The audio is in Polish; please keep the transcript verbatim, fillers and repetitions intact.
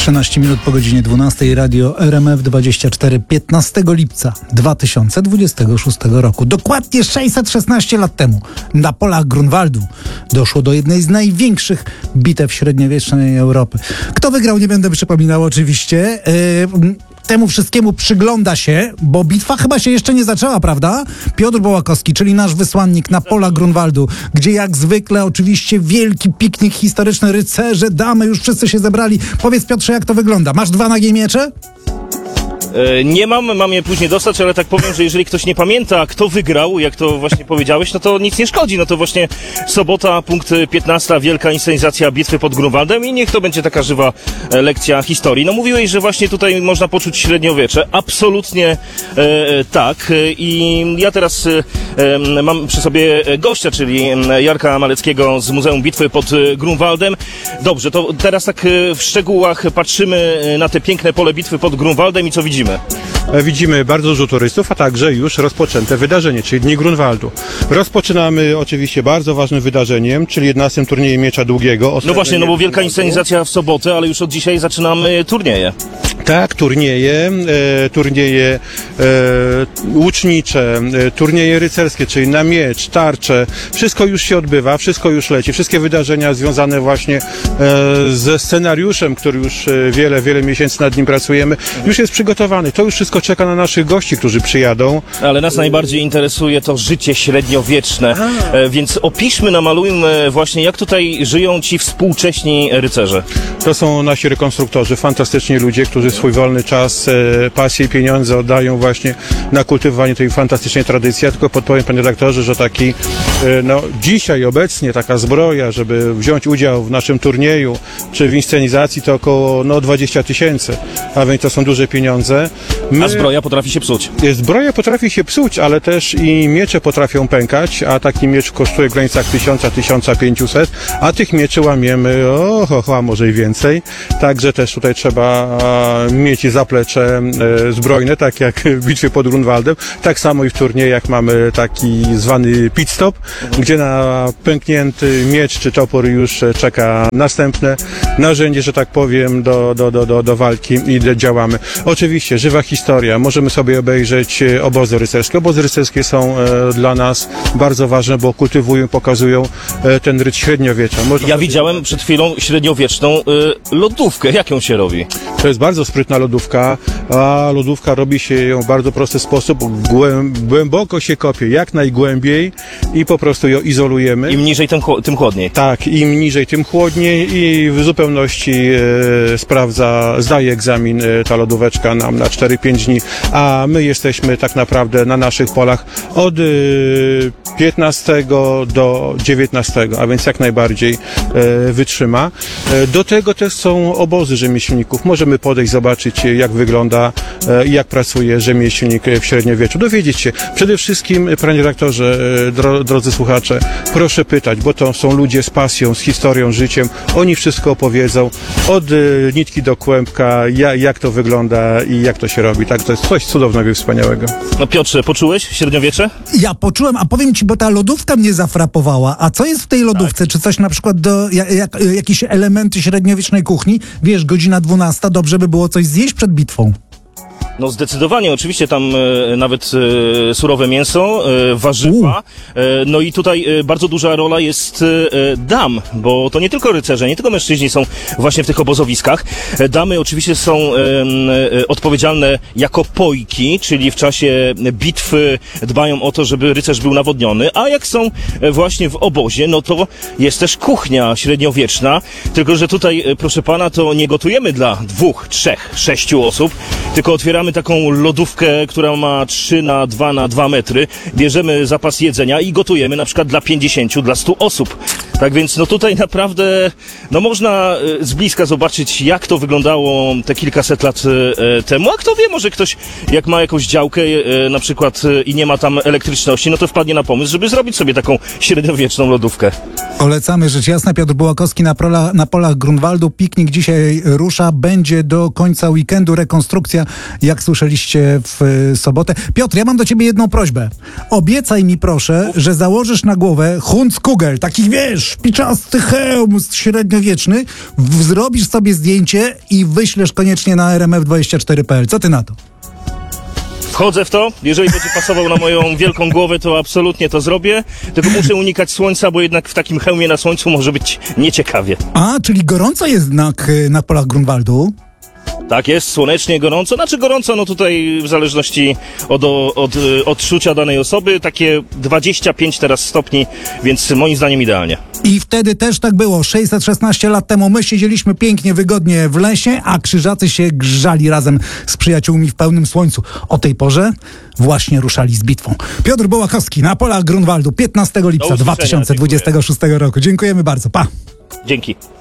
trzynaście minut po godzinie dwunastej, radio R M F dwadzieścia cztery, piętnastego lipca dwa tysiące dwudziestego szóstego roku. Dokładnie sześćset szesnaście lat temu na polach Grunwaldu doszło do jednej z największych bitew średniowiecznej Europy. Kto wygrał, nie będę przypominał oczywiście. Yy, Temu wszystkiemu przygląda się, bo bitwa chyba się jeszcze nie zaczęła, prawda? Piotr Bołakowski, czyli nasz wysłannik na pola Grunwaldu, gdzie jak zwykle oczywiście wielki piknik historyczny, rycerze, damy, już wszyscy się zebrali. Powiedz, Piotrze, jak to wygląda? Masz dwa nagie miecze? Nie mam, mam je później dostać, ale tak powiem, że jeżeli ktoś nie pamięta, kto wygrał, jak to właśnie powiedziałeś, no to nic nie szkodzi. No to właśnie sobota, punkt piętnasty, wielka inscenizacja bitwy pod Grunwaldem i niech to będzie taka żywa lekcja historii. No mówiłeś, że właśnie tutaj można poczuć średniowiecze. Absolutnie e, tak. I ja teraz e, mam przy sobie gościa, czyli Jarka Maleckiego z Muzeum Bitwy pod Grunwaldem. Dobrze, to teraz tak w szczegółach patrzymy na te piękne pole bitwy pod Grunwaldem i co widzimy? Widzimy bardzo dużo turystów, a także już rozpoczęte wydarzenie, czyli Dni Grunwaldu. Rozpoczynamy oczywiście bardzo ważnym wydarzeniem, czyli jedenastym turniejem miecza długiego. No właśnie, no bo wielka inscenizacja w sobotę, ale już od dzisiaj zaczynamy turnieje. Tak, turnieje, e, turnieje e, łucznicze, e, turnieje rycerskie, czyli na miecz, tarcze, wszystko już się odbywa, wszystko już leci, wszystkie wydarzenia związane właśnie e, ze scenariuszem, który już e, wiele, wiele miesięcy nad nim pracujemy, już jest przygotowany. To już wszystko czeka na naszych gości, którzy przyjadą. Ale nas najbardziej interesuje to życie średniowieczne, e, więc opiszmy, namalujmy właśnie, jak tutaj żyją ci współcześni rycerze. To są nasi rekonstruktorzy, fantastyczni ludzie, którzy swój wolny czas, e, pasję i pieniądze oddają właśnie na kultywowanie tej fantastycznej tradycji. Ja tylko podpowiem, panie redaktorze, że taki, e, no dzisiaj obecnie taka zbroja, żeby wziąć udział w naszym turnieju, czy w inscenizacji, to około no dwadzieścia tysięcy, a więc to są duże pieniądze. My... A zbroja potrafi się psuć. Zbroja potrafi się psuć, ale też i miecze potrafią pękać, a taki miecz kosztuje w granicach tysiąc do tysiąca pięciuset, a tych mieczy łamiemy, o, ho, ho, a może i więcej. Także też tutaj trzeba mieć zaplecze e, zbrojne, tak jak w bitwie pod Grunwaldem. Tak samo i w turniejach mamy taki zwany pit stop, mhm. gdzie na pęknięty miecz czy topór już czeka następne narzędzie, że tak powiem, do, do, do, do, do walki i działamy. Oczywiście żywa historia. Możemy sobie obejrzeć obozy rycerskie. Obozy rycerskie są e, dla nas bardzo ważne, bo kultywują, pokazują e, ten ryt średniowiecza. Można ja widziałem przed chwilą średniowieczną e, lodówkę. Jak ją się robi? To jest bardzo sprytna lodówka, a lodówka robi się ją w bardzo prosty sposób. Głę- głęboko się kopie, jak najgłębiej i po prostu ją izolujemy. Im niżej, tym, chł- tym chłodniej. Tak, im niżej, tym chłodniej i w zupełności e, sprawdza, zdaje egzamin e, ta lodóweczka nam na cztery pięć dni, a my jesteśmy tak naprawdę na naszych polach od e, piętnastego do dziewiętnastego, a więc jak najbardziej e, wytrzyma. E, do tego też są obozy rzemieślników. Możemy podejść, zobaczyć, jak wygląda i jak pracuje rzemieślnik w średniowieczu. Dowiedzieć się. Przede wszystkim, panie redaktorze, dro, drodzy słuchacze, proszę pytać, bo to są ludzie z pasją, z historią, życiem. Oni wszystko opowiedzą od y, nitki do kłębka, ja, jak to wygląda i jak to się robi. Tak, to jest coś cudownego i wspaniałego. No Piotrze, poczułeś średniowiecze? Ja poczułem, a powiem ci, bo ta lodówka mnie zafrapowała. A co jest w tej lodówce? Tak. Czy coś na przykład do jak, jak, jakieś elementy średniowiecznej kuchni? Wiesz, godzina dwunasta, dobrze by było coś zjeść przed bitwą. No zdecydowanie, oczywiście tam e, nawet e, surowe mięso, e, warzywa, e, no i tutaj e, bardzo duża rola jest e, dam, bo to nie tylko rycerze, nie tylko mężczyźni są właśnie w tych obozowiskach. E, damy oczywiście są e, e, odpowiedzialne jako pojki, czyli w czasie bitwy dbają o to, żeby rycerz był nawodniony, a jak są e, właśnie w obozie, no to jest też kuchnia średniowieczna, tylko że tutaj, e, proszę pana, to nie gotujemy dla dwóch, trzech, sześciu osób, tylko otwieramy taką lodówkę, która ma trzy na dwa na dwa metry, bierzemy zapas jedzenia i gotujemy na przykład dla pięćdziesięciu, dla stu osób. Tak więc no tutaj naprawdę no można z bliska zobaczyć, jak to wyglądało te kilkaset lat e, temu, a kto wie, może ktoś jak ma jakąś działkę e, na przykład e, i nie ma tam elektryczności, no to wpadnie na pomysł, żeby zrobić sobie taką średniowieczną lodówkę. Polecamy, rzecz jasna. Piotr Bołakowski na, prola, na polach Grunwaldu. Piknik dzisiaj rusza, będzie do końca weekendu. Rekonstrukcja, jak jak słyszeliście w y, sobotę. Piotr, ja mam do ciebie jedną prośbę. Obiecaj mi proszę, że założysz na głowę Hundskugel, taki wiesz, piczasty hełm średniowieczny, w, zrobisz sobie zdjęcie i wyślesz koniecznie na R M F dwadzieścia cztery kropka p l. Co ty na to? Wchodzę w to, jeżeli będzie pasował na moją wielką głowę, to absolutnie to zrobię, tylko muszę unikać słońca, bo jednak w takim hełmie na słońcu może być nieciekawie. A, czyli gorąco jest jednak y, na polach Grunwaldu. Tak jest, słonecznie, gorąco, znaczy gorąco, no tutaj w zależności od, od y, odczucia danej osoby, takie dwadzieścia pięć teraz stopni, więc moim zdaniem idealnie. I wtedy też tak było. sześćset szesnaście lat temu my siedzieliśmy pięknie, wygodnie w lesie, a krzyżacy się grzali razem z przyjaciółmi w pełnym słońcu. O tej porze właśnie ruszali z bitwą. Piotr Bołakowski na polach Grunwaldu, piętnastego lipca usłyszenia, dwa tysiące dwudziestego szóstego roku. Dziękujemy bardzo. Pa! Dzięki.